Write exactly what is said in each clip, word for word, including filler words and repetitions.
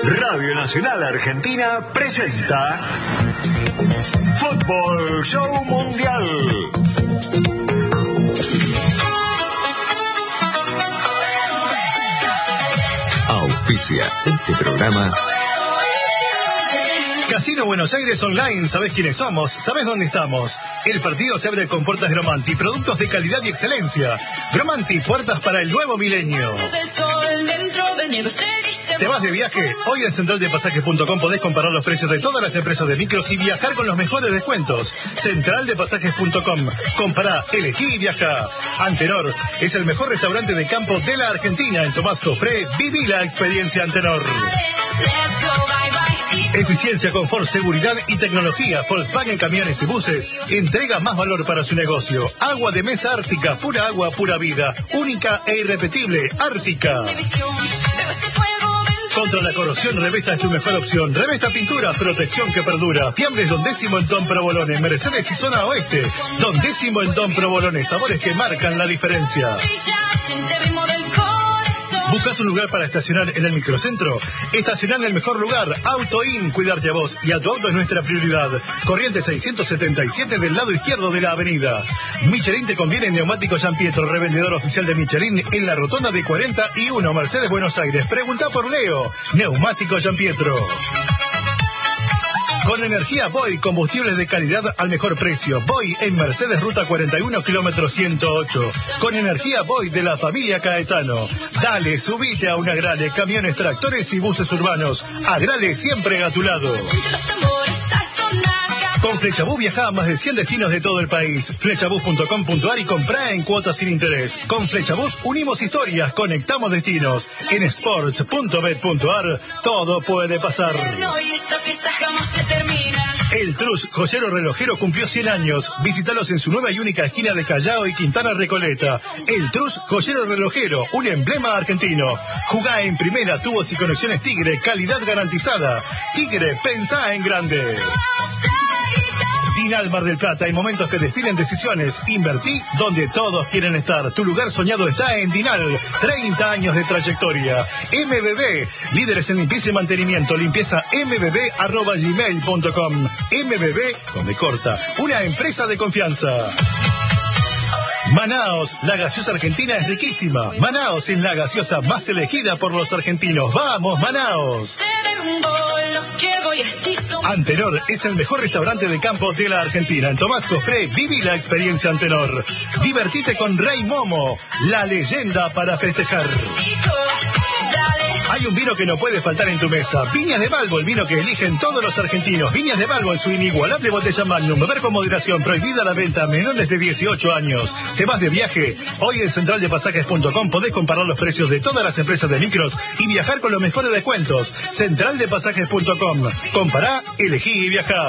Radio Nacional Argentina presenta Fútbol Show Mundial. Auspicia este programa Casino Buenos Aires Online. ¿Sabés quiénes somos? ¿Sabés dónde estamos? El partido se abre con puertas Gromanti, productos de calidad y excelencia. Gromanti, puertas para el nuevo milenio. ¿Te vas de viaje? Hoy en central de pasajes punto com podés comparar los precios de todas las empresas de micros y viajar con los mejores descuentos. central de pasajes punto com. Compará, elegí y viaja. Antenor es el mejor restaurante de campo de la Argentina. En Tomás Cofré, viví la experiencia Antenor. Eficiencia, confort, seguridad y tecnología. Volkswagen Camiones y Buses entrega más valor para su negocio. Agua de mesa Ártica, pura agua, pura vida. Única e irrepetible, Ártica. Contra la corrosión, Revesta es tu mejor opción. Revesta Pintura, protección que perdura. Fiambres Don Décimo en Don Provolone. Mercedes y Zona Oeste. Don Décimo en Don Provolone. Sabores que marcan la diferencia. ¿Buscas un lugar para estacionar en el microcentro? Estacionar en el mejor lugar. Auto In, cuidarte a vos y a tu auto es nuestra prioridad. Corriente seiscientos setenta y siete del lado izquierdo de la avenida. Michelin te conviene en Neumático Gian Pietro, revendedor oficial de Michelin en la rotonda de cuarenta y uno, Mercedes, Buenos Aires. Pregunta por Leo. Neumático Gian Pietro. Con energía Boy, combustibles de calidad al mejor precio. Boy en Mercedes, ruta cuarenta y uno, kilómetro ciento ocho. Con energía Boy de la familia Caetano. Dale, subite a una Agrale, camiones, tractores y buses urbanos. Agrale siempre a tu lado. Con Flechabús viaja a más de cien destinos de todo el país. Flechabús punto com punto ar y comprá en cuotas sin interés. Con Flechabús unimos historias, conectamos destinos. En sports punto bet punto ar todo puede pasar. El Trus, joyero relojero, cumplió cien años. Visítalos en su nueva y única esquina de Callao y Quintana Recoleta. El Trus, joyero relojero, un emblema argentino. Jugá en primera, tubos y conexiones Tigre, calidad garantizada. Tigre, pensá en grande. Dinal Mar del Plata, hay momentos que definen decisiones. Invertí donde todos quieren estar. Tu lugar soñado está en Dinal. treinta años de trayectoria. M B B, líderes en limpieza y mantenimiento. Limpieza m b b arroba gmail punto com. M B B, donde corta. Una empresa de confianza. Manaos, la gaseosa argentina es riquísima. Manaos es la gaseosa más elegida por los argentinos. ¡Vamos, Manaos! Antenor es el mejor restaurante de campo de la Argentina. En Tomás Cofré, viví la experiencia Antenor. Divertite con Rey Momo, la leyenda para festejar. Hay un vino que no puede faltar en tu mesa. Viñas de Balbo, el vino que eligen todos los argentinos. Viñas de Balbo en su inigualable botella Magnum. Beber con moderación. Prohibida la venta a menores de dieciocho años. ¿Te vas de viaje? Hoy en central de pasajes punto com podés comparar los precios de todas las empresas de micros y viajar con los mejores descuentos. central de pasajes punto com. Compará, elegí y viajá.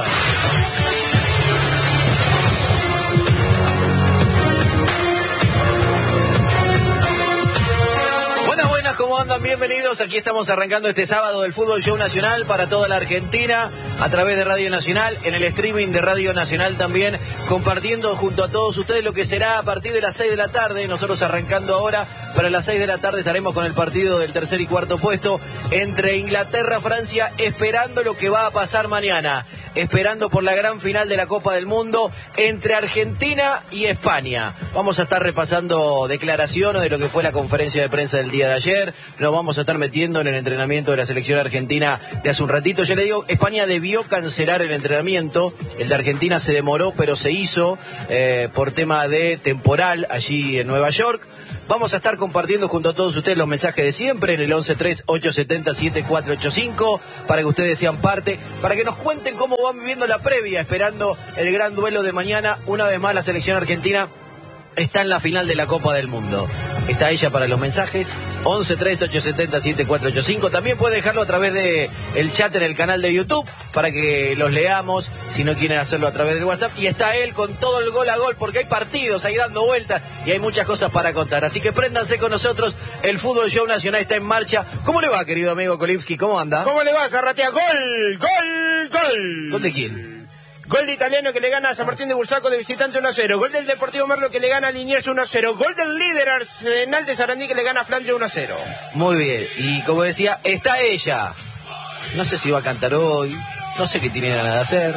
¿Cómo andan? Bienvenidos. Aquí estamos arrancando este sábado del Fútbol Show Nacional para toda la Argentina a través de Radio Nacional, en el streaming de Radio Nacional también, compartiendo junto a todos ustedes lo que será a partir de las seis de la tarde. Nosotros arrancando ahora, para las seis de la tarde estaremos con el partido del tercer y cuarto puesto entre Inglaterra, Francia, esperando lo que va a pasar mañana, esperando por la gran final de la Copa del Mundo entre Argentina y España. Vamos a estar repasando declaraciones de lo que fue la conferencia de prensa del día de ayer. Nos vamos a estar metiendo en el entrenamiento de la selección argentina de hace un ratito. Ya le digo, España debió cancelar el entrenamiento. El de Argentina se demoró, pero se hizo eh, por tema de temporal allí en Nueva York. Vamos a estar compartiendo junto a todos ustedes los mensajes de siempre en el once tres ocho siete cero siete cuatro ocho cinco para que ustedes sean parte, para que nos cuenten cómo van viviendo la previa, esperando el gran duelo de mañana. Una vez más la selección argentina está en la final de la Copa del Mundo. Está ella para los mensajes, once tres ocho siete cero siete cuatro ocho cinco. También puede dejarlo a través de el chat en el canal de YouTube para que los leamos, si no quieren hacerlo a través del WhatsApp. Y está él con todo el gol a gol, porque hay partidos ahí dando vueltas y hay muchas cosas para contar. Así que préndanse con nosotros, el Fútbol Show Nacional está en marcha. ¿Cómo le va, querido amigo Kolipski? ¿Cómo anda? ¿Cómo le va, Zarratea? ¡Gol! ¡Gol! ¡Gol! ¿Gol de quién? Gol de Italiano que le gana a San Martín de Bursaco de visitante uno a cero. Gol del Deportivo Merlo que le gana a Liniers uno a cero. Gol del líder Arsenal de Sarandí que le gana a Flandria uno a cero. Muy bien. Y como decía, está ella. no sé si va a cantar hoy, no sé qué tiene ganas de hacer.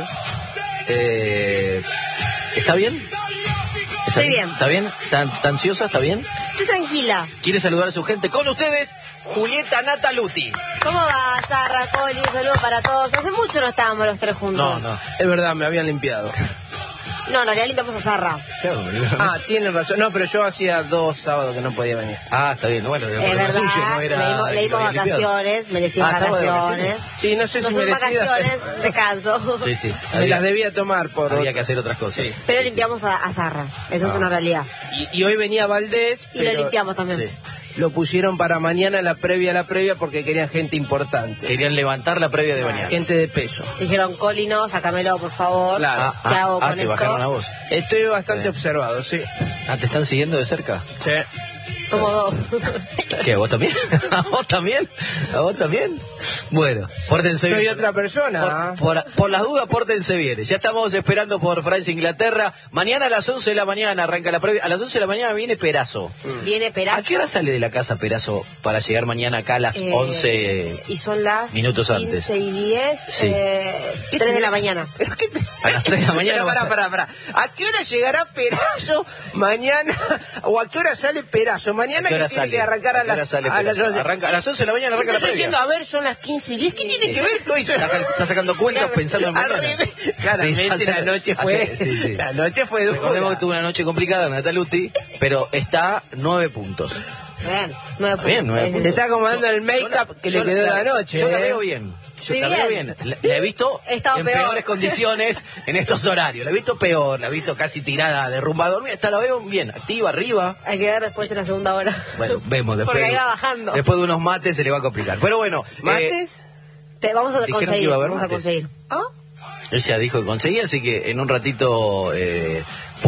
Eh, ¿Está bien? ¿Está Estoy bien. ¿Está bien? ¿Está, está ansiosa? ¿Está bien? Estoy tranquila. ¿Quiere saludar a su gente? Con ustedes, Julieta Nataluti. ¿Cómo va, Sarra, Coli? Un saludo para todos. Hace mucho no estábamos los tres juntos. No, no. Es verdad, me habían limpiado. No, en realidad limpiamos a Sarra. Ah, tiene razón. No, pero yo hacía dos sábados que no podía venir. Ah, está bien. Bueno, el Es problema verdad, suyo no era... le dimos, le dimos que lo había limpiado. vacaciones, merecidas Ah, ¿estaba de vacaciones. Sí, no sé No si son merecidas. vacaciones, descanso. Sí, sí. Me Había, las debía tomar por... había que hacer otras cosas. Sí. Pero Sí, limpiamos a, a Sarra, eso Ah. es una realidad. Y, y hoy venía Valdés, Y pero lo limpiamos también. Sí. lo pusieron para mañana, la previa, la previa, porque querían gente importante. Querían levantar la previa de mañana. Gente de peso. Dijeron, Coli, no, sácamelo, por favor. Claro. Ah, ¿Qué hago ah, con te esto? bajaron a vos. Estoy bastante Sí. observado, sí. Ah, ¿te están siguiendo de cerca? Sí. Como dos. ¿Qué, a vos también? ¿A vos también? ¿A vos también? Bueno, pórtense Soy bien. otra persona. Por, por, por las dudas, pórtense bien. Ya estamos esperando por Francia e Inglaterra. Mañana a las once de la mañana arranca la previa. A las once de la mañana viene Perazo. Viene Perazo. ¿A qué hora sale de la casa Perazo para llegar mañana acá a las Eh, once? Y son las minutos antes. quince y diez, Sí. eh, tres de la mañana. ¿Pero qué te- A las tres de la mañana. Pará, vas a- pará, pará, pará. ¿A qué hora llegará Perazo mañana? ¿O a qué hora sale Perazo? Mañana ¿A qué hora que tiene sale? que arrancar a ¿A qué hora las, sale a las Perazo? once. Arranca- a las once de la mañana arranca la Estoy previa. diciendo, a ver, son las quince y diez. ¿Qué tiene que ver con eso? Está, está sacando cuentas pensando en Al mañana. revés. Sí, Claramente hace- la noche fue... hace- sí, sí. La noche fue dura. Recordemos que tuvo una noche complicada Nataluti, pero está nueve puntos. Bien, nueve Está bien, puntos. nueve Sí, puntos. Se está acomodando el Yo make-up la- que yo le quedó la- de la noche. Yo la ¿eh? veo bien. Yo Sí, la veo bien. bien. La, la he visto He estado en peor. peores condiciones en estos horarios. La he visto peor, la he visto casi tirada, derrumbada, dormida. Esta la veo bien, activa, arriba. Hay que ver después en la segunda hora. Bueno, vemos después. Porque ahí de- va bajando. Después de unos mates se le va a complicar. Pero bueno, eh, ¿Mates? Te, vamos a Dijeron que conseguir, iba a haber vamos a mates. conseguir. ¿Ah? ella dijo que conseguía, así que en un ratito eh,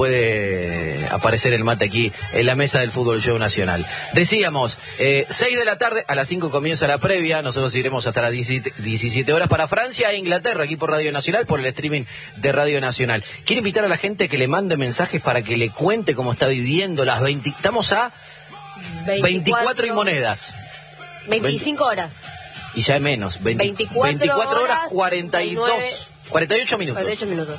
puede aparecer el mate aquí en la mesa del Fútbol Show Nacional. Decíamos, eh, seis de la tarde, a las cinco comienza la previa, nosotros iremos hasta las diecisiete horas para Francia e Inglaterra, aquí por Radio Nacional, por el streaming de Radio Nacional. Quiero invitar a la gente que le mande mensajes para que le cuente cómo está viviendo las veinte... Estamos a veinticuatro y monedas. veinticinco horas. Y ya es menos, veinte, veinticuatro veinticuatro horas, horas, cuarenta y dos, nueve, cuarenta y ocho minutos. cuarenta y ocho minutos.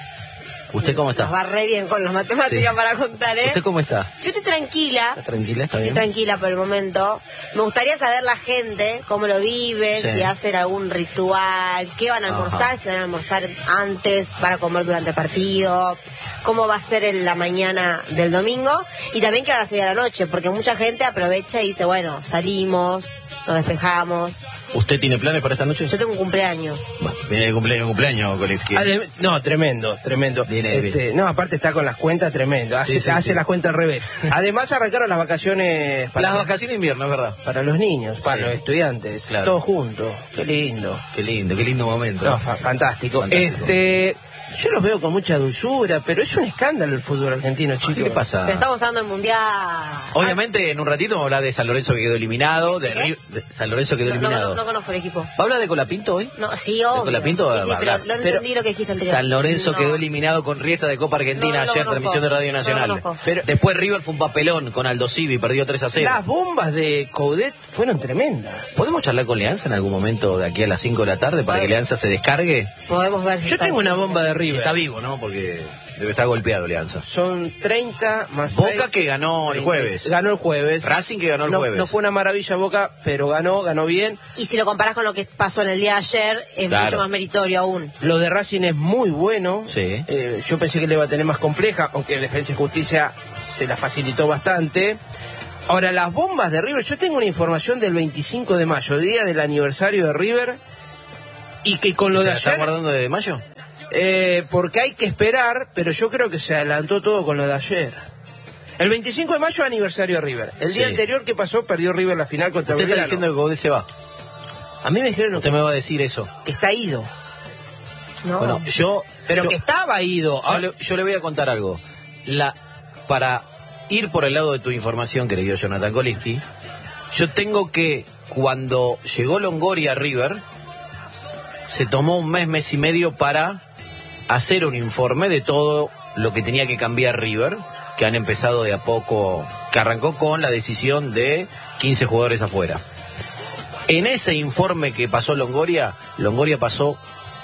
¿Usted cómo Nos está? va re bien con las matemáticas Sí. para contar, ¿eh? ¿Usted cómo está? Yo estoy tranquila. ¿Está tranquila? ¿Está Estoy bien? tranquila por el momento. Me gustaría saber la gente, cómo lo vive, Sí. si hacen algún ritual, qué van a almorzar, Ajá. si van a almorzar antes, para comer durante el partido, cómo va a ser en la mañana del domingo y también qué van a hacer a la noche, porque mucha gente aprovecha y dice, bueno, salimos, nos despejamos. ¿Usted tiene planes para esta noche? Yo tengo un cumpleaños. Bueno, viene de cumpleaños, cumpleaños, Colectivo. Adem- no, tremendo, tremendo. Viene Este, bien. no, aparte está con las cuentas tremendo. Hace, Sí, sí, hace sí. las cuentas al revés. Además arrancaron las vacaciones para, Las vacaciones de invierno, es verdad. para los niños, para Sí. los estudiantes, Claro. todos juntos. Qué lindo. Qué lindo, qué lindo momento. No, fa- fantástico. Fantástico. Este, yo los veo con mucha dulzura, pero es un escándalo el fútbol argentino, chicos. ¿Qué le pasa? Pero estamos hablando del mundial. Obviamente, en un ratito vamos a hablar de San Lorenzo que quedó eliminado, de, ¿Qué? Ri- de San Lorenzo quedó No, no, eliminado. no, no conozco el equipo. ¿Va a hablar de Colapinto hoy? No, sí, obvio. Colapinto Sí, va sí, a pero hablar. no Pero entendí lo que dijiste anterior. San Lorenzo No. quedó eliminado con Riesta de Copa Argentina No, no lo ayer, conozco. transmisión de Radio No lo Nacional. conozco. Pero después River fue un papelón con Aldo Civi, perdió tres a cero. Las bombas de Coudet fueron tremendas. ¿Podemos charlar con Leanza en algún momento de aquí a las cinco de la tarde para que Leanza se descargue? Podemos ver si Yo está- tengo una bomba de Si River. está vivo, ¿no? Porque debe estar golpeado Leanza. Son treinta más Boca seis, que ganó el veinte. jueves. Ganó el jueves. Racing que ganó el no, jueves. No fue una maravilla Boca, pero ganó, ganó bien. Y si lo comparás con lo que pasó en el día de ayer, es Claro. mucho más meritorio aún. Lo de Racing es muy bueno. Sí. Eh, yo pensé que le iba a tener más compleja, aunque Defensa y Justicia se la facilitó bastante. Ahora, las bombas de River, yo tengo una información del veinticinco de mayo, día del aniversario de River, y que con lo ¿Se de la está ayer, guardando de mayo? eh, porque hay que esperar, pero yo creo que se adelantó todo con lo de ayer. El veinticinco de mayo, aniversario de River. El día Sí. anterior, ¿qué pasó? Perdió River la final contra Usted está Belgrano. diciendo que Godet se va. A mí me dijeron Usted que, me va a decir eso. que está ido, No. Bueno, yo... pero yo- que estaba ido. Yo le, yo le voy a contar algo. La, para ir por el lado de tu información, querido Jonathan Kolinski, yo tengo que, cuando llegó Longoria a River, se tomó un mes, mes y medio para hacer un informe de todo lo que tenía que cambiar River, que han empezado de a poco, que arrancó con la decisión de quince jugadores afuera. En ese informe que pasó Longoria, Longoria pasó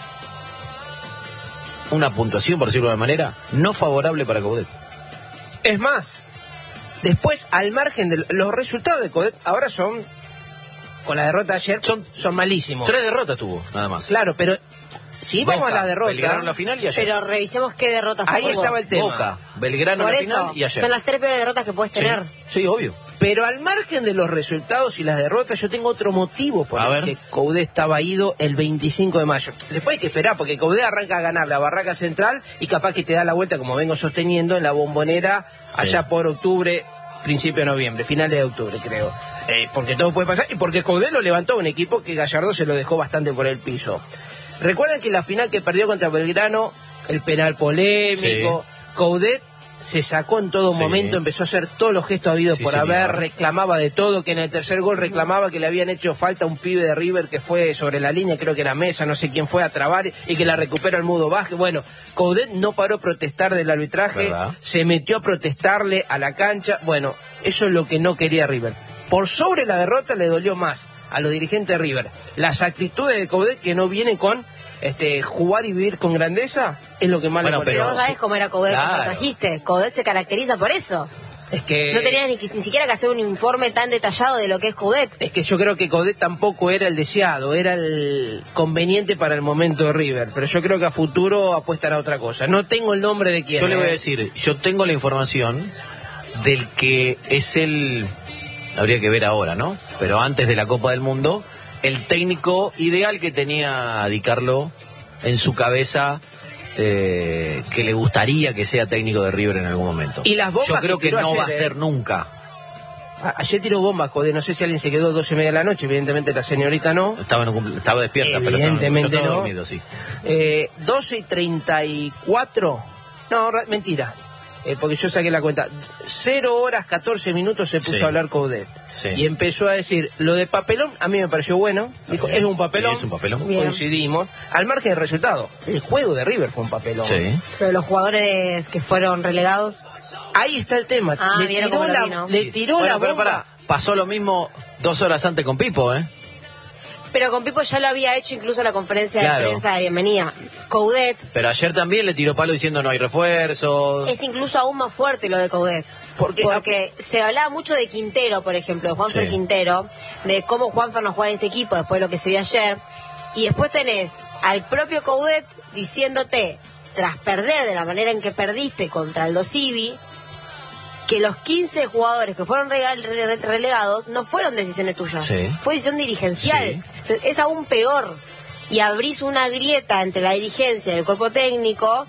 una puntuación, por decirlo de alguna manera, no favorable para Coudet. Es más, después, al margen de los resultados de Coudet, ahora son, con la derrota de ayer, son, son malísimos. Tres derrotas tuvo, nada más. Claro, pero si vamos Boca, a la derrota... Belgrano la final y ayer. Pero revisemos qué derrotas Ahí tuvo. estaba el tema. Boca, Belgrano Por la eso, final y ayer. son las tres peores derrotas que puedes Sí, tener. sí, obvio. Pero al margen de los resultados y las derrotas, yo tengo otro motivo por A el ver. que Coudet estaba ido el veinticinco de mayo. Después hay que esperar, porque Coudet arranca a ganar la Barraca Central y capaz que te da la vuelta, como vengo sosteniendo, en la Bombonera, Sí. allá por octubre, principio de noviembre, finales de octubre, creo. Eh, porque todo puede pasar, y porque Coudet lo levantó un equipo que Gallardo se lo dejó bastante por el piso. Recuerdan que la final que perdió contra Belgrano, el penal polémico, sí. Coudet se sacó en todo Sí. momento, empezó a hacer todos los gestos habidos Sí, por señor. haber, reclamaba de todo, que en el tercer gol reclamaba que le habían hecho falta a un pibe de River que fue sobre la línea, creo que era Mesa, no sé quién fue, a trabar y que la recupera el Mudo Vázquez. Bueno, Coudet no paró a protestar del arbitraje, ¿verdad? Se metió a protestarle a la cancha. Bueno, eso es lo que no quería River. Por sobre la derrota le dolió más a los dirigentes de River las actitudes de Coudet, que no vienen con este jugar y vivir con grandeza, es lo que más Bueno, le Pero pero- vos sabés cómo era Coudet Claro. cuando trajiste. Coudet se caracteriza por eso. Es que No tenías ni, ni siquiera que hacer un informe tan detallado de lo que es Coudet. Es que yo creo que Coudet tampoco era el deseado, era el conveniente para el momento de River, pero yo creo que a futuro apuestan a otra cosa. No tengo el nombre de quién. Yo le voy a ¿eh? decir, yo tengo la información del que es el, habría que ver ahora, ¿no? Pero antes de la Copa del Mundo, el técnico ideal que tenía Di Carlo en su cabeza, eh, que le gustaría que sea técnico de River en algún momento. Y las bombas yo creo que que, tiró no va a ayer, ser ¿eh? nunca. A- Ayer tiró bombas, Coudet, no sé si alguien se quedó doce y media de la noche, evidentemente la señorita no. Estaba, en un cumple- estaba despierta, pero estaba, Evidentemente yo estaba no. dormido, sí. Eh, doce y treinta y cuatro, no, ra- mentira, eh, porque yo saqué la cuenta, cero horas catorce minutos se puso Sí. a hablar Coudet. Sí. Y empezó a decir, lo de papelón a mí me pareció bueno, dijo, bien. es un papelón, Sí, es un papelón. Bien. coincidimos, al margen del resultado, el juego de River fue un papelón. Sí. Pero los jugadores que fueron relegados. Ahí está el tema, Ah, le vieron tiró, cómo lo la, vino. le tiró Bueno, la pero bomba. pará, pasó lo mismo dos horas antes con Pipo, ¿eh? Pero con Pipo ya lo había hecho incluso en la conferencia Claro. de prensa de bienvenida. Coudet Pero ayer también le tiró palo diciendo no hay refuerzos. es incluso aún más fuerte lo de Coudet. Porque- Porque se hablaba mucho de Quintero, por ejemplo, de Juanfer Sí. Quintero, de cómo Juanfer no juega en este equipo después de lo que se vio ayer. Y después tenés al propio Coudet diciéndote, tras perder de la manera en que perdiste contra el Dosivi, que los quince jugadores que fueron rega- re- relegados no fueron decisiones tuyas, Sí. fue decisión dirigencial. Sí. Entonces, es aún peor. Y abrís una grieta entre la dirigencia y el cuerpo técnico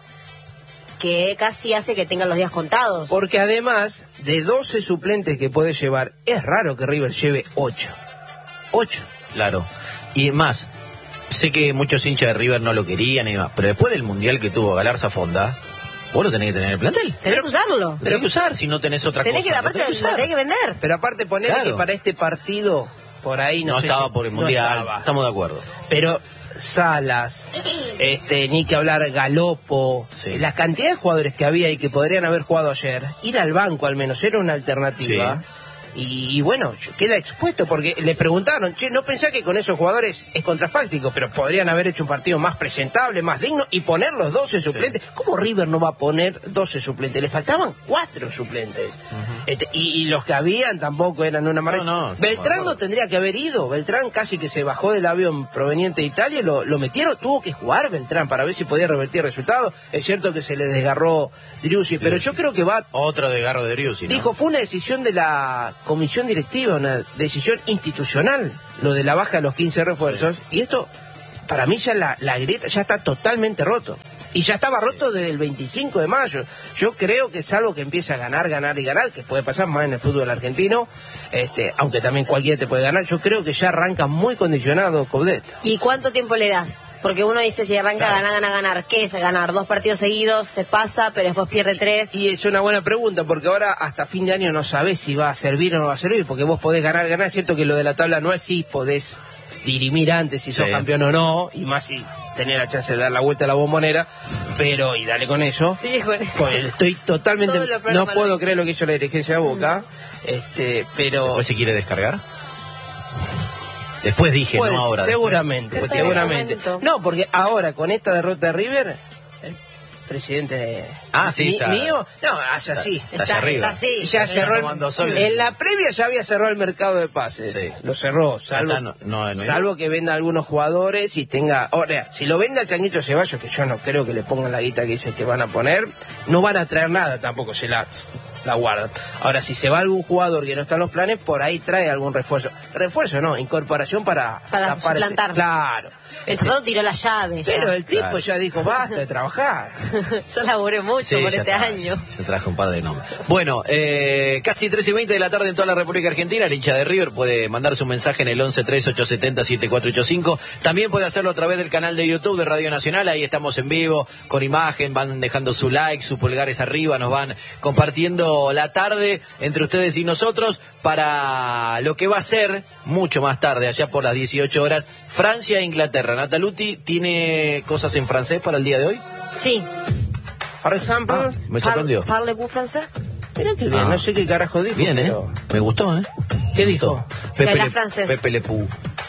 que casi hace que tengan los días contados. Porque además de doce suplentes que puede llevar, es raro que River lleve ocho. ocho. Claro. Y más, sé que muchos hinchas de River no lo querían y demás, pero después del mundial que tuvo Galarza Fonda, vos lo tenés que tener en el plantel. Tenés que usarlo. Lo tenés que usar si no tenés otra Tenés que, cosa. lo aparte, tenés lo que usar. tenés que vender. Pero aparte poner Claro. que para este partido, por ahí no, No sé estaba si- por el no mundial, estaba. estamos de acuerdo. Pero Salas, este, ni que hablar Galopo, Sí. la cantidad de jugadores que había y que podrían haber jugado ayer, ir al banco al menos era una alternativa. Sí. Y, y bueno, queda expuesto porque le preguntaron, che, no pensás que con esos jugadores es contrafáctico, pero podrían haber hecho un partido más presentable, más digno y poner los doce suplentes. ¿Cómo River no va a poner doce suplentes? Le faltaban cuatro suplentes. Este, y, y los que habían tampoco eran una maravilla. No, no, Beltrán no, no. no tendría que haber ido. Beltrán casi que se bajó del avión proveniente de Italia, lo, lo metieron, tuvo que jugar Beltrán para ver si podía revertir resultados. Es cierto que se le desgarró Driussi, pero yo creo que va... Otro desgarro de Driussi, ¿no? Dijo, fue una decisión de la comisión directiva, una decisión institucional, lo de la baja de los quince refuerzos, y esto, para mí ya la, la grieta ya está totalmente roto. Y ya estaba roto desde el veinticinco de mayo. Yo creo que salvo que empiece a ganar, ganar y ganar, que puede pasar más en el fútbol argentino, este, aunque también cualquiera te puede ganar, yo creo que ya arranca muy condicionado Coudet. ¿Y cuánto tiempo le das? Porque uno dice, si arranca Claro. ganar, ganar, ganar, ¿qué es ganar? Dos partidos seguidos, se pasa, pero después pierde tres. Y es una buena pregunta, porque ahora hasta fin de año no sabés si va a servir o no va a servir, porque vos podés ganar, ganar. Es cierto que lo de la tabla no es si podés dirimir antes si sos Sí. campeón o no, y más si tenés la chance de dar la vuelta a la Bombonera, pero, y dale con eso. Sí, con eso. Pues estoy totalmente, Todo lo peor no para puedo eso. creer lo que hizo la dirigencia de Boca, este, pero... ¿Después se quiere descargar? Después dije, Puede no ser, ahora. seguramente, después- Después- seguramente. momento. No, porque ahora con esta derrota de River, el presidente Ah, sí, mi- está- mío, no, hace así. Está allá arriba. está así. Ya Está cerró el, tomando sol. en la previa ya había cerrado el mercado de pases. Sí. Lo cerró, salvo, está, no- no- no- salvo que venda algunos jugadores y tenga... Ahora, si lo vende al Changuito Ceballos, que yo no creo que le pongan la guita que dice que van a poner, no van a traer nada tampoco, se la, la guardan. Ahora, si se va algún jugador que no está en los planes, por ahí trae algún refuerzo. Refuerzo no, incorporación para... Para tapar ese- suplantar. Claro. El jugador tiró la llave. Pero ya. el tipo Claro. ya dijo, basta de trabajar. Yo laburé mucho Sí, por ya este está. año. Se trajo un par de nombres. Bueno, eh, casi trece y veinte de la tarde en toda la República Argentina. El hincha de River puede mandar su mensaje en el once tres ocho siete cero siete cuatro ocho cinco. También puede hacerlo a través del canal de YouTube de Radio Nacional. Ahí estamos en vivo, con imagen. Van dejando su like, sus pulgares arriba. Nos van compartiendo la tarde entre ustedes y nosotros para lo que va a ser mucho más tarde, allá por las dieciocho horas, Francia e Inglaterra. Nataluti, ¿tiene cosas en francés para el día de hoy? Sí. Por ejemplo, Ah, me sorprendió. ¿Parle-vous français? mira que bien, Ah. no sé qué carajo dijo. Bien, ¿eh? pero- Me gustó, ¿eh? ¿Qué Me dijo? gustó. Sí, habla Le, francés. Pepe Le Pou.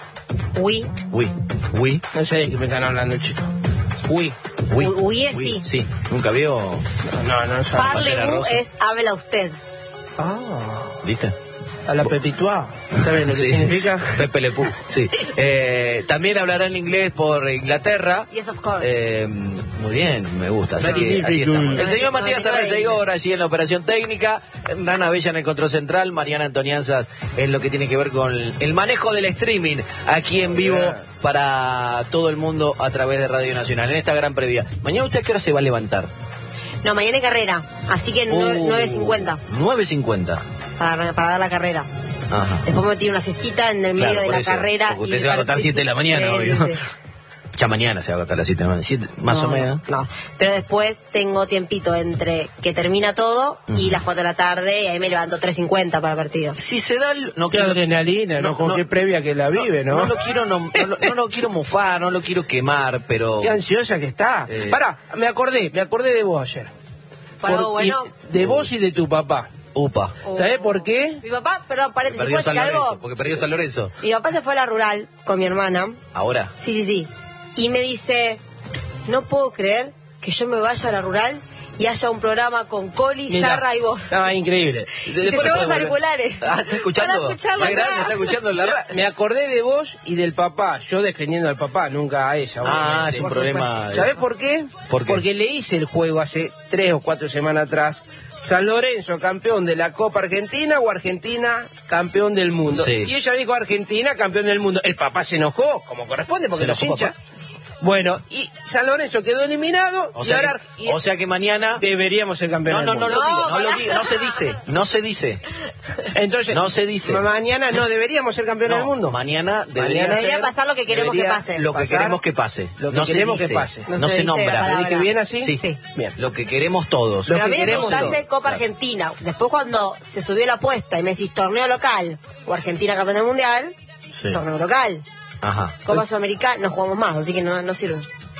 Oui. Oui. Oui. No sé de qué me están hablando, chico. Uy. Oui. U- oui es sí. Sí. Nunca vio. No, no, no sabe. Pantera Parle-vous rosa. es habla usted. Ah, ¿Viste? a la Pepitois. ¿Saben lo que Sí. significa? Pepe Le Pou. Sí. Eh, también hablará en inglés por Inglaterra. Yes, of course. Eh, muy bien, me gusta. Así Very que, así good. estamos. El señor No, Matías no, no, Arreceigor allí en la operación técnica, Rana Bella en el control central, Mariana Antonianzas en lo que tiene que ver con el, el manejo del streaming aquí en vivo Bien. para todo el mundo a través de Radio Nacional en esta gran previa. Mañana usted a qué hora se va a levantar? No, mañana hay carrera. Así que Uh, nueve cincuenta nueve cincuenta. para, para dar la carrera. Ajá. Después me tiro una cestita en el medio Claro, de por la eso, carrera. porque usted y se va a para- acostar siete de la mañana, Sí, obvio. sí, sí. Ya mañana se va a acostar a las siete de la mañana, siete, más No, o menos. No, pero después tengo tiempito entre que termina todo y Ujú. las cuatro de la tarde y ahí me levanto tres cincuenta para el partido. Si se da el... No Qué quiero- adrenalina, ¿no? no, Con no, qué previa que la vive, ¿no? No lo quiero, no, no lo- no lo quiero mofar, no lo quiero quemar, pero... Qué ansiosa que está. Eh. Pará, me acordé, me acordé de vos ayer. Por algo Por- bueno. y- de vos y de tu papá. Upa. ¿Sabés por qué? Mi papá, perdón, paréntesis, Perdió ¿puedo San decir Lorenzo, algo? porque perdió San Lorenzo. Mi papá se fue a la rural con mi hermana. Ahora. Sí, sí, sí. Y me dice, no puedo creer que yo me vaya a la rural y haya un programa con Coli, Mirá. Sarra y vos. Ah, increíble. Y se Después llevó te los puedo volver. auriculares. Ah, ¿está escuchando? Para escucharlo Qué grande, acá. está escuchando la ra- Me acordé de vos y del papá, yo defendiendo al papá, nunca a ella. Ah, obviamente. es un problema... ¿Sabés por qué? ¿Por qué? Porque le hice el juego hace tres o cuatro semanas atrás. San Lorenzo, campeón de la Copa Argentina, o Argentina, campeón del mundo. Sí. Y ella dijo Argentina, campeón del mundo. El papá se enojó, como corresponde, porque ¿Se los enojó, hinchas... papá? Bueno, y San Lorenzo quedó eliminado, O y sea, ahora que, o sea que mañana... deberíamos ser No, campeones no, del no mundo. lo diga, no lo pará. diga, no se dice, no se dice. Entonces, No se dice. ma- mañana no deberíamos ser campeones del No, mundo. mañana debería Mañana ser Debería pasar lo que queremos debería que pase. lo que pasar queremos que pase. lo que no se queremos que dice, pase. No, No se, se dice nombra. la ¿Lo palabra. dije bien así? Sí. Sí. Bien. Lo que queremos todos. Lo Pero a que mí me queremos preguntaste todos. Copa Claro. Argentina. Después cuando se subió la apuesta y me decís torneo local o Argentina campeón del mundial, Sí. torneo local. Ajá. Copa Sudamericana no jugamos más, así que no, no sirve.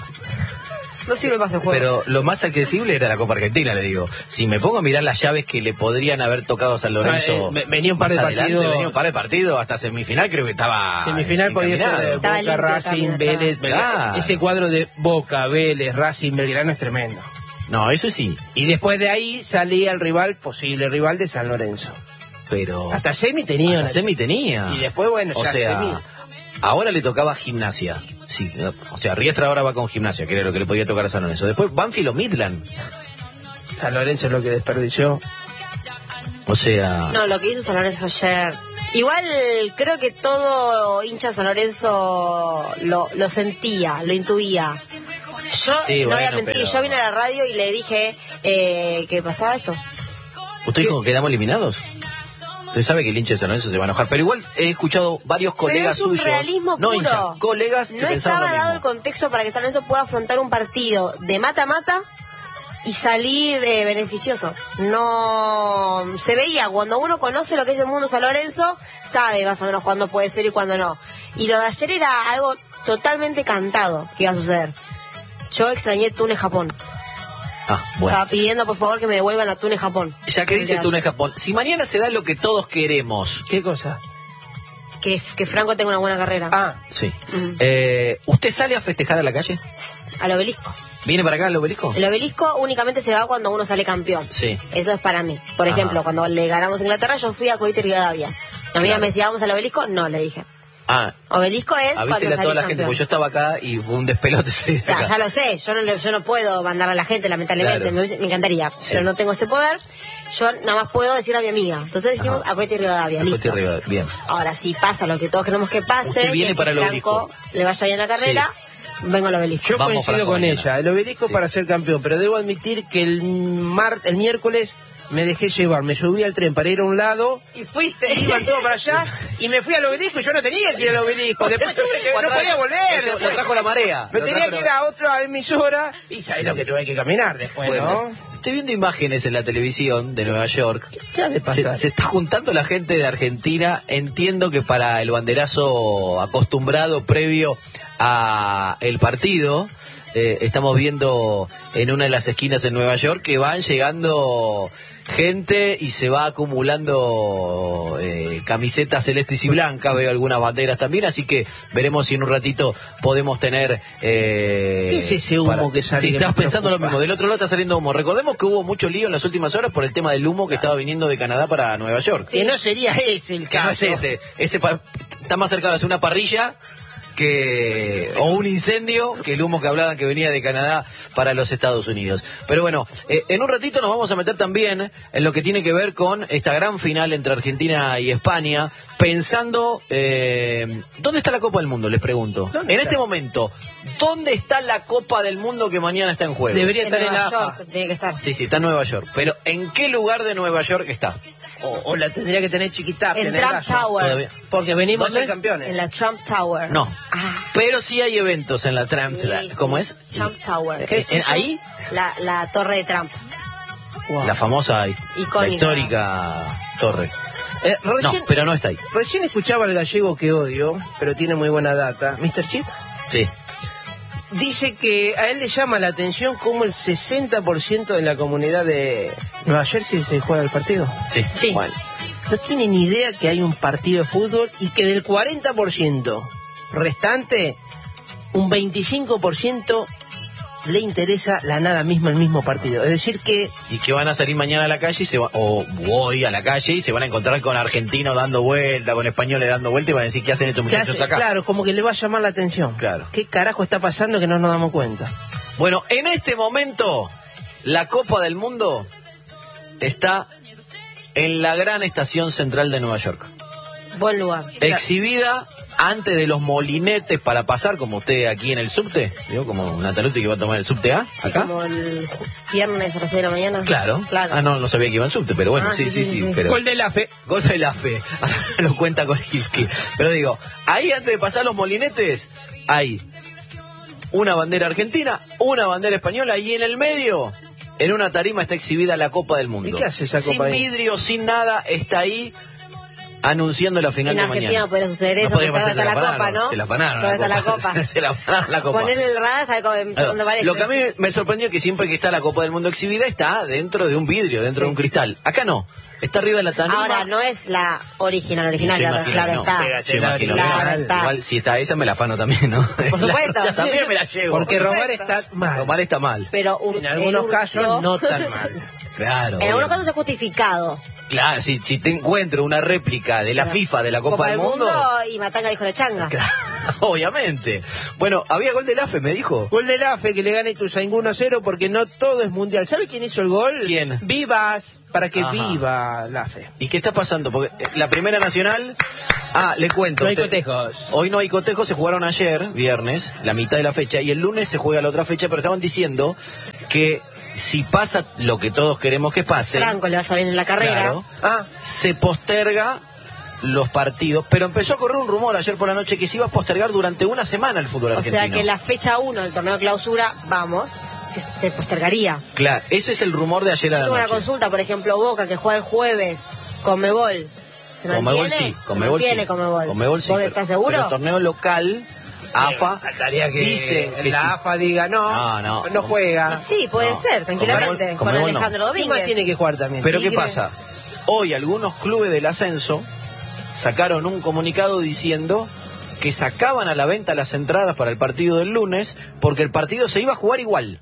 No sirve para ese juego. Pero lo más accesible era la Copa Argentina, le digo. Si me pongo a mirar las llaves que le podrían haber tocado a San Lorenzo, Ah, eh, venía un par más de adelante, partidos- venía un par de partidos hasta semifinal, creo que estaba Semifinal podía ser encaminado. de Estaba Boca, limpio Racing, también, Vélez, estaba. Belgrano. Claro. Ese cuadro de Boca, Vélez, Racing, Belgrano es tremendo. No, eso sí, Y después de ahí salía el rival, posible rival de San Lorenzo. pero Hasta semi tenía. hasta semi tenía. Y después, bueno, o ya sea, semi. ahora le tocaba Gimnasia. Sí, o sea, Riestra ahora va con Gimnasia, que era lo que le podía tocar a San Lorenzo. Después Banfield o Midland. San Lorenzo es lo que desperdició. O sea, No, lo que hizo San Lorenzo ayer. Igual creo que todo hincha de San Lorenzo lo, lo sentía, lo intuía. Yo Sí, no voy a bueno, mentir, pero- yo vine a la radio y le dije eh, que pasaba eso. ¿usted dijo que quedamos eliminados? Usted sabe que el hincha de San Lorenzo se va a enojar, pero igual he escuchado varios Pero colegas es un suyos, realismo no puro. hinchas, colegas que No pensaban estaba lo dado el mismo. contexto para que San Lorenzo pueda afrontar un partido de mata-mata y salir eh, beneficioso. No se veía, cuando uno conoce lo que es el mundo San Lorenzo, sabe más o menos cuándo puede ser y cuándo no. Y lo de ayer era algo totalmente cantado que iba a suceder. Yo extrañé Túnez, Japón. Ah, bueno. Estaba pidiendo por favor que me devuelvan a Túnez, Japón. Ya que dice Túnez Japón, si mañana se da lo que todos queremos, ¿Qué cosa? que, que Franco tenga una buena carrera. Ah, sí. Mm. Eh, ¿Usted sale a festejar a la calle? Al obelisco. ¿Viene para acá al obelisco? El obelisco únicamente se va cuando uno sale campeón. Sí. Eso es para mí. Por Ajá. ejemplo, cuando le ganamos a Inglaterra, yo fui a Coito y Rivadavia. Mi amiga Claro. me decía, ¿vamos al obelisco? No, le dije. Ah, Obelisco es cuando avísele a toda salís la gente, campeón. porque yo estaba acá y fue un despelote salir de Ya, acá. ya lo sé, yo no, le- yo no puedo mandar a la gente, lamentablemente, Claro. me, hubiese- me encantaría, Sí. pero no tengo ese poder. Yo nada más puedo decir a mi amiga. Entonces dijimos Ajá. a Coito y Rivadavia, Después te listo. arriba, bien. Ahora, si pasa lo que todos queremos que pase, Usted viene que para el Franco obelisco. le vaya bien la carrera, vengo al obelisco. Yo Vamos, coincido Franco, con mañana. ella, el obelisco Sí. para ser campeón, pero debo admitir que el mar, el miércoles me dejé llevar, me subí al tren para ir a un lado, Y fuiste. iban todos para allá y me fui al obelisco y yo no tenía que ir al obelisco, después tuve que, no podía volver, Lo después. trajo la marea. me Lo tenía trajo que la- ir a otra emisora y sabés lo que tuve que caminar después, Bueno, ¿no? estoy viendo imágenes en la televisión de Nueva York. ¿Qué ha de pasar? Se, se está juntando la gente de Argentina. Entiendo que para el banderazo acostumbrado previo a el partido, eh, estamos viendo en una de las esquinas en Nueva York que van llegando gente y se va acumulando eh, camisetas celestes y blancas. Veo algunas banderas también, así que veremos si en un ratito podemos tener... Eh, ¿Qué es ese humo que sale Sí, que estás me pensando lo preocupa? mismo. Del otro lado está saliendo humo. Recordemos que hubo mucho lío en las últimas horas por el tema del humo que estaba viniendo de Canadá para Nueva York. Que no sería ese el Que no es caso. ese. Ese pa- está más cercano a ser una parrilla que o un incendio que el humo que hablaban que venía de Canadá para los Estados Unidos. Pero bueno, eh, en un ratito nos vamos a meter también en lo que tiene que ver con esta gran final entre Argentina y España, pensando eh, ¿dónde está la Copa del Mundo? Les pregunto. En ¿Dónde está? este momento, ¿dónde está la Copa del Mundo que mañana está en juego? Debería En estar en Nueva la A F York, tiene que estar. Sí, sí, está en Nueva York. Pero ¿en qué lugar de Nueva York está? O, o la tendría que tener chiquitapia En en el Trump gallo. Tower. Todavía. Porque venimos ¿Dónde? de campeones. En la Trump Tower. No. Ah, Pero sí hay eventos en la Trump. sí, ¿Cómo sí. es? Trump Tower. ¿Qué es eso? ¿Ahí? La, la torre de Trump. Wow. La famosa, la Icónica. histórica torre. Eh, No, recién, pero no está ahí. recién escuchaba al gallego que odio, pero tiene muy buena data. mister Chip Sí. dice que a él le llama la atención cómo el sesenta por ciento de la comunidad de Nueva Jersey se juega el partido. Sí. Sí. Bueno, no tiene ni idea que hay un partido de fútbol y que del cuarenta por ciento restante, un veinticinco por ciento le interesa la nada misma el mismo partido. Es decir que Y que van a salir mañana a la calle y se va, o hoy a la calle y se van a encontrar con argentinos dando vuelta, con españoles dando vuelta y van a decir, ¿qué hacen estos que muchachos hace- acá? claro, como que le va a llamar la atención. Claro. ¿Qué carajo está pasando que no nos damos cuenta? Bueno, en este momento, la Copa del Mundo está en la gran estación central de Nueva York. Buen lugar. Exhibida antes de los molinetes para pasar, como usted aquí en el subte, digo, como Nataluti que va a tomar el subte A, acá. Como el ju- viernes a las seis de la mañana. Claro. Claro. Ah, no, no sabía que iba en subte, pero bueno, Ah, sí, sí, sí, sí, sí, sí. pero... Gol de la fe. Gol de la fe. Lo cuenta con Ilki. Pero digo, ahí antes de pasar los molinetes, hay una bandera argentina, una bandera española y en el medio, en una tarima está exhibida la Copa del Mundo. ¿Y qué hace esa sin Copa ahí? vidrio, sin nada, está ahí anunciando la final En de Argentina mañana. no podría suceder eso, podría que se pasar, hasta se la copa, afanaron, ¿no? Se la afanaron. Se hasta la copa. Se la afanaron la copa. Ponerle el radar, ¿sabe cómo- Claro, dónde parece? lo que a mí me sorprendió es que siempre que está la Copa del Mundo exhibida está dentro de un vidrio, dentro de un cristal. Acá no, está arriba de la tarima. Ahora, no es la original, original, Yo claro, imagino claro que no. está. Yo imagino que Claro, no. está. Igual si está esa me la afano también, ¿no? Por supuesto. Ya también me la llevo. Porque Por robar supuesto. está mal. Román está mal. Pero un, En algunos el casos hurto- no tan mal. Claro. En algunos obvio. casos es justificado. Claro, si, si te encuentro una réplica de la FIFA de la Copa, del Mundo. Y Matanga dijo la changa. Claro, obviamente. Bueno, había gol del A F E, me dijo. Gol del A F E que le gane Ituzaingó uno a cero porque no todo es mundial. ¿Sabe quién hizo el gol? ¿Quién? Vivas, para que Ajá. viva la F E. ¿Y qué está pasando? Porque eh, la primera nacional. Ah, le cuento. No hay Usted- cotejos. Hoy no hay cotejos, se jugaron ayer, viernes, la mitad de la fecha, y el lunes se juega la otra fecha, pero estaban diciendo que si pasa lo que todos queremos que pase, Franco le vaya bien en la carrera. claro, Ah, se posterga los partidos, pero empezó a correr un rumor ayer por la noche que se iba a postergar durante una semana el fútbol O argentino. sea que la fecha uno del torneo de clausura, vamos, se, se postergaría. Claro, ese es el rumor de ayer a Yo la tengo una noche. consulta, por ejemplo, Boca, que juega el jueves, Conmebol. ¿Se Conmebol mantiene? sí, Conmebol ¿Se mantiene sí. Conmebol? Conmebol sí, ¿Vos pero- estás seguro? Pero el torneo local, AFA, faltaría que dice que la sí. AFA diga no, No, no. no juega. Y sí, puede No. ser, tranquilamente, Conmebol- con Conmebol no. Alejandro ¿Quién más Domínguez. tiene que jugar también? Pero ¿qué Tigre. pasa? Hoy algunos clubes del ascenso sacaron un comunicado diciendo que sacaban a la venta las entradas para el partido del lunes porque el partido se iba a jugar igual.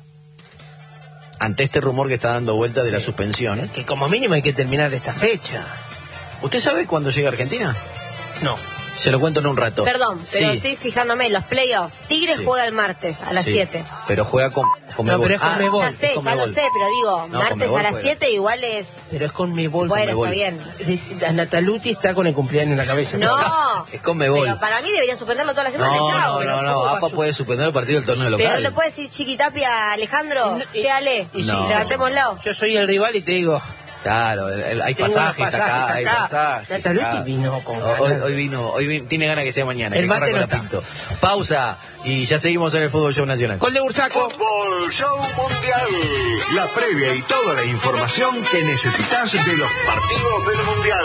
Ante este rumor que está dando vuelta de la suspensión. Que como mínimo hay que terminar esta fecha. ¿Usted sabe cuándo llega Argentina? No. Se lo cuento en un rato. Perdón, pero Sí. estoy fijándome, los playoffs. Tigres Sí. juega el martes a las Sí, siete. pero juega con, con No, Mebol. pero es con Ah, Mebol. Ya sé, con ya lo Mebol. sé, pero digo, No, martes con Mebol a las juega. siete igual es... Pero es con Mebol. Bueno, Mebol. está bien. Es- La Nataluti está con el cumpleaños en la cabeza. No, Es con Mebol. pero para mí deberían suspenderlo toda la semana. No, chao. no, pero no, no, ¿cómo va a AFA su- puede suspender el partido del torneo local. Pero no le puede decir Chiquitapia a Alejandro, No, y- che Ale, y si- No. levantémoslo. Yo soy el rival y te digo, Claro, el- el- hay Tengo pasajes, unos acá, pasajes hay acá. pasajes. Nataluti acá. vino con Hoy, ganas. hoy vino, hoy vino, tiene ganas que sea mañana. El que mate corra con no la está. Pinto. Pausa y ya seguimos en el Fútbol Show Nacional. gol de Bursaco. Fútbol Show Mundial. La previa y toda la información que necesitas de los partidos del Mundial.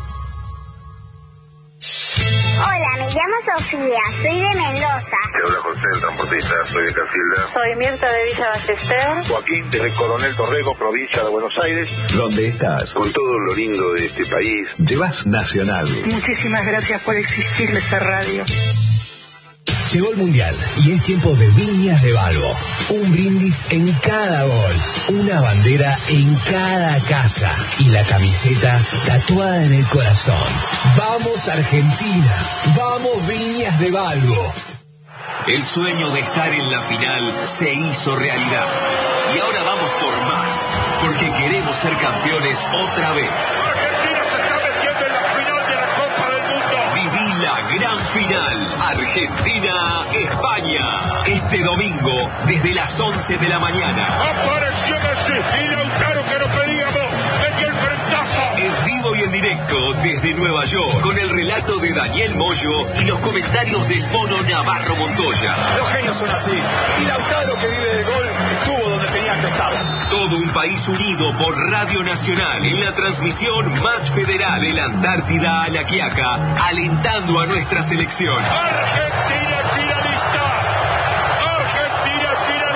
Hola, me llamo Sofía, soy de Mendoza. Te habla José, el transportista, soy de Casilda. Soy Mirta de Villa Ballester. Joaquín, desde Coronel Torrego, provincia de Buenos Aires. ¿Dónde estás? Con todo lo lindo de este país. Llevas Nacional. Muchísimas gracias por existir esta radio. Llegó el Mundial y es tiempo de Viñas de Balbo. Un brindis en cada gol, una bandera en cada casa y la camiseta tatuada en el corazón. ¡Vamos Argentina! ¡Vamos Viñas de Balbo! El sueño de estar en la final se hizo realidad. Y ahora vamos por más, porque queremos ser campeones otra vez. Argentina se está metiendo en la final de la Copa del Mundo. Viví la gran final, Argentina-España. Este domingo, desde las once de la mañana. Apareció Messi y Lautaro que no pedíamos. Metió el frentazo. En vivo y en directo desde Nueva York, con el relato de Daniel Moyo y los comentarios del mono Navarro Montoya. Los genios son así. Y Lautaro, que vive de gol, estuvo donde tenía que estar. Todo un país unido por Radio Nacional en la transmisión más federal de la Antártida a la Quiaca, alentando a nuestra selección. Argentina finalista. Argentina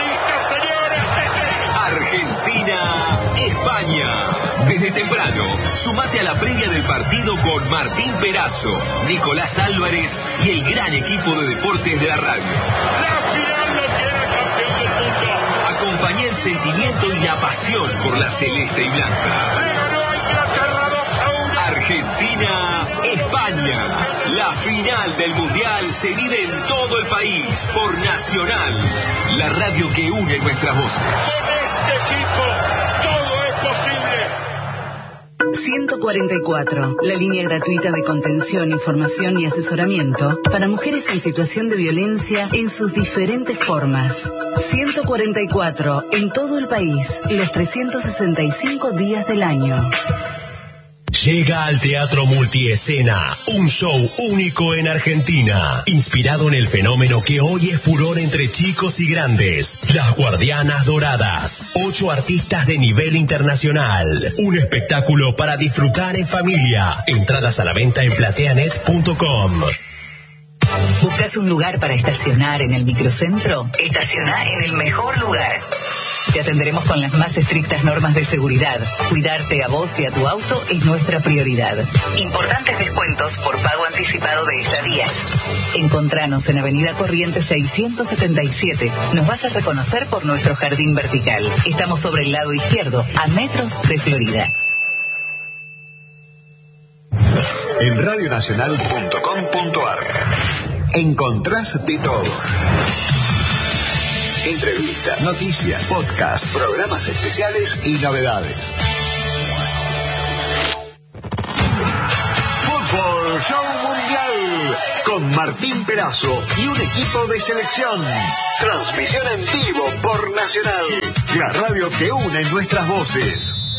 finalista, señores. Argentina-España. Desde temprano, sumate a la previa del partido con Martín Perazo, Nicolás Álvarez y el gran equipo de deportes de la radio. La final lo tiene el campeón del mundo. Acompañá el sentimiento y la pasión por la celeste y blanca. Le ganó a Inglaterra dos a uno. Argentina, España. La final del Mundial se vive en todo el país por Nacional, la radio que une nuestras voces. Con este equipo todo es posible. ciento cuarenta y cuatro, la línea gratuita de contención, información y asesoramiento para mujeres en situación de violencia en sus diferentes formas. ciento cuarenta y cuatro, en todo el país, los trescientos sesenta y cinco días del año. Llega al Teatro Multiescena, un show único en Argentina, inspirado en el fenómeno que hoy es furor entre chicos y grandes, Las Guardianas Doradas, ocho artistas de nivel internacional, un espectáculo para disfrutar en familia, entradas a la venta en plateanet punto com. ¿Buscas un lugar para estacionar en el microcentro? Estaciona en el mejor lugar. Te atenderemos con las más estrictas normas de seguridad. Cuidarte a vos y a tu auto es nuestra prioridad. Importantes descuentos por pago anticipado de estadías. Encontranos en Avenida Corrientes seiscientos setenta y siete. Nos vas a reconocer por nuestro jardín vertical. Estamos sobre el lado izquierdo, a metros de Florida. En radionacional punto com punto ar encontrás de todo. Entrevistas, noticias, podcast, programas especiales y novedades. Fútbol Show Mundial con Martín Perazo y un equipo de selección. Transmisión en vivo por Nacional, la radio que une nuestras voces.